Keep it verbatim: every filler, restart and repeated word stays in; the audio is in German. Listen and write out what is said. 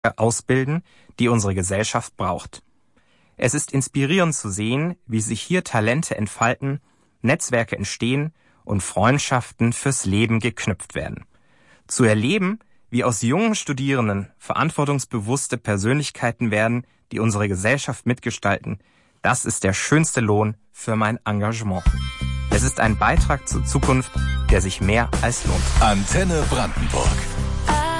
ausbilden, die unsere Gesellschaft braucht. Es ist inspirierend zu sehen, wie sich hier Talente entfalten, Netzwerke entstehen und Freundschaften fürs Leben geknüpft werden. Zu erleben, wie aus jungen Studierenden verantwortungsbewusste Persönlichkeiten werden, die unsere Gesellschaft mitgestalten, das ist der schönste Lohn für mein Engagement. Es ist ein Beitrag zur Zukunft, der sich mehr als lohnt. Antenne Brandenburg.